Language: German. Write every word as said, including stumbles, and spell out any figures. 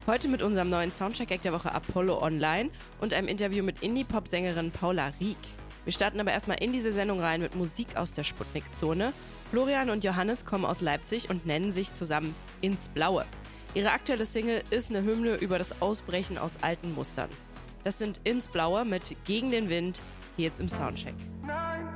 Heute mit unserem neuen Soundcheck-Act der Woche Apollo Online und einem Interview mit Indie-Pop-Sängerin Paula Rieck. Wir starten aber erstmal in diese Sendung rein mit Musik aus der Sputnik-Zone. Florian und Johannes kommen aus Leipzig und nennen sich zusammen Ins Blaue. Ihre aktuelle Single ist eine Hymne über das Ausbrechen aus alten Mustern. Das sind Ins Blaue mit Gegen den Wind, hier jetzt im Soundcheck.